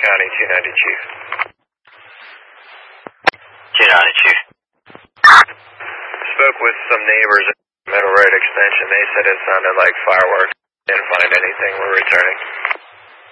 County, 290 Chief. 290 Chief. Spoke with some neighbors at Middle Road Extension. They said it sounded like fireworks. Didn't find anything. We're returning.